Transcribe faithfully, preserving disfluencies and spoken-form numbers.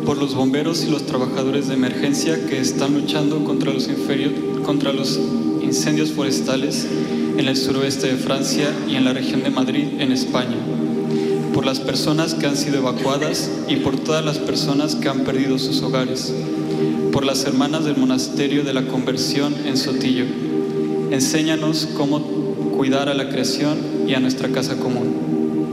por los bomberos y los trabajadores de emergencia que están luchando contra los, inferio- contra los incendios forestales en el suroeste de Francia y en la región de Madrid, en España, por las personas que han sido evacuadas y por todas las personas que han perdido sus hogares, por las hermanas del Monasterio de la Conversión en Sotillo. Enséñanos cómo cuidar a la creación y a nuestra casa común.